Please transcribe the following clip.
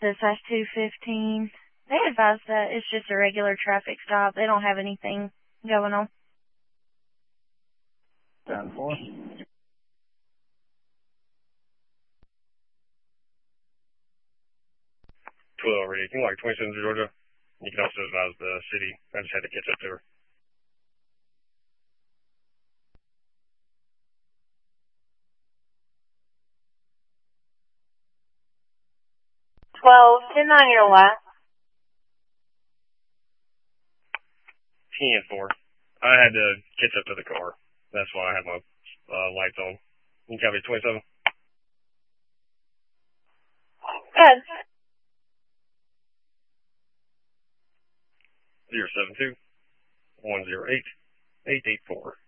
215. They advised that it's just a regular traffic stop. They don't have anything going on. 10-4. 12, reading like 27 Georgia. You can also advise the city. I just had to catch up to her. 10 on your left. 10-4. I had to catch up to the car. That's why I had my lights on. You can copy 27. Good. 072 108 884.